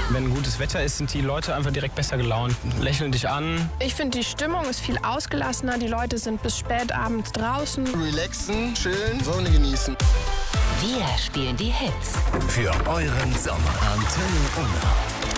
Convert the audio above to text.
Wenn gutes Wetter ist, sind die Leute einfach direkt besser gelaunt, lächeln dich an. Ich finde, die Stimmung ist viel ausgelassener. Die Leute sind bis spät abends draußen. Relaxen, chillen, Sonne genießen. Wir spielen die Hits. Für euren Sommer. Antenne Unna.